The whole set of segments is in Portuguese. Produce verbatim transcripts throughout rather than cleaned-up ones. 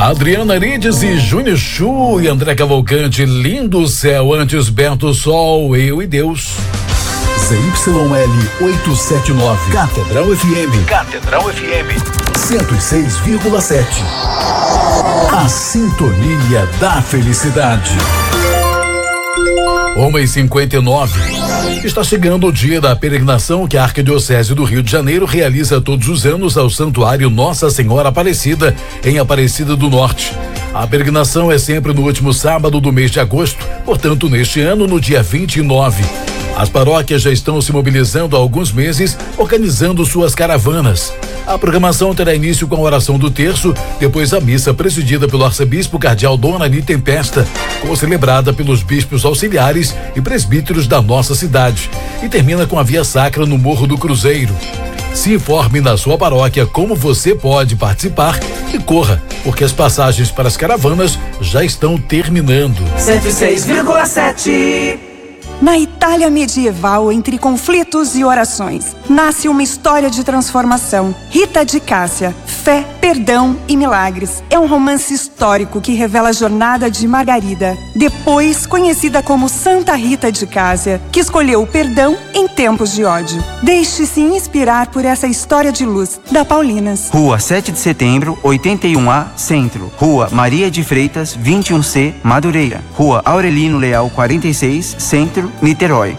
Adriana Arides e Júnior Chu e André Cavalcante, lindo céu, antes Beto Sol, eu e Deus. Z Y L oitocentos e setenta e nove, Catedral F M. Catedral F M. cento e seis vírgula sete. A sintonia da felicidade. uma e cinquenta e nove. Está chegando o dia da peregrinação que a Arquidiocese do Rio de Janeiro realiza todos os anos ao Santuário Nossa Senhora Aparecida, em Aparecida do Norte. A peregrinação é sempre no último sábado do mês de agosto, portanto, neste ano, no dia vinte e nove. As paróquias já estão se mobilizando há alguns meses, organizando suas caravanas. A programação terá início com a oração do terço, depois a missa presidida pelo arcebispo cardeal Dona Ani Tempesta, co-celebrada pelos bispos auxiliares e presbíteros da nossa cidade, e termina com a via sacra no Morro do Cruzeiro. Se informe na sua paróquia como você pode participar e corra, porque as passagens para as caravanas já estão terminando. cento e seis vírgula sete. Na Itália medieval, entre conflitos e orações, nasce uma história de transformação. Rita de Cássia, Fé, Perdão e Milagres. É um romance histórico que revela a jornada de Margarida, depois conhecida como Santa Rita de Cássia, que escolheu o perdão em tempos de ódio. Deixe-se inspirar por essa história de luz, da Paulinas. Rua sete de setembro, oitenta e um A, Centro. Rua Maria de Freitas, vinte e um C, Madureira. Rua Aurelino Leal, quarenta e seis, Centro, Niterói.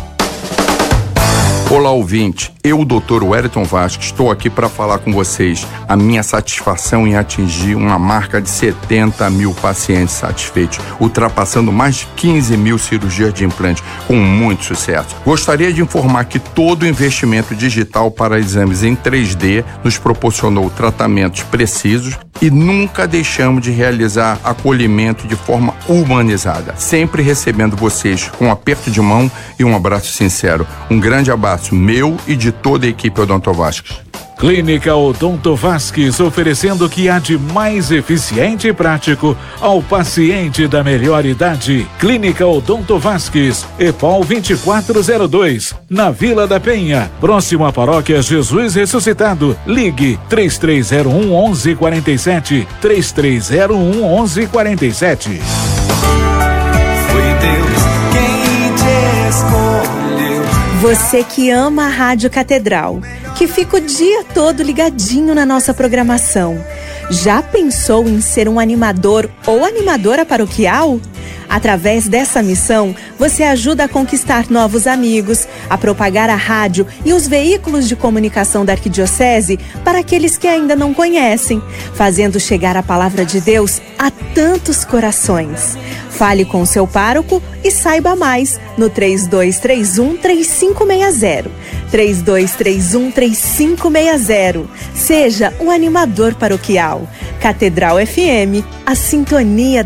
Olá, ouvinte. Eu, o doutor Wellington Vasques, estou aqui para falar com vocês a minha satisfação em atingir uma marca de setenta mil pacientes satisfeitos, ultrapassando mais de quinze mil cirurgias de implante, com muito sucesso. Gostaria de informar que todo o investimento digital para exames em três D nos proporcionou tratamentos precisos e nunca deixamos de realizar acolhimento de forma humanizada, sempre recebendo vocês com um aperto de mão e um abraço sincero. Um grande abraço meu e de toda a equipe Odonto Vasques. Clínica Odonto Vasques, oferecendo o que há de mais eficiente e prático ao paciente da melhor idade. Clínica Odonto Vasques, EPOL vinte e quatro zero dois, na Vila da Penha, próximo à Paróquia Jesus Ressuscitado. Ligue três três zero um, onze quarenta e sete, três três zero um, onze quarenta e sete. Foi Deus quem te escolheu. Você que ama a Rádio Catedral, que fica o dia todo ligadinho na nossa programação, já pensou em ser um animador ou animadora paroquial? Através dessa missão, você ajuda a conquistar novos amigos, a propagar a rádio e os veículos de comunicação da Arquidiocese para aqueles que ainda não conhecem, fazendo chegar a palavra de Deus a tantos corações. Fale com o seu pároco e saiba mais no três dois três um, três cinco seis zero. três dois três um, três cinco seis zero. Seja um animador paroquial. Catedral F M, a sintonia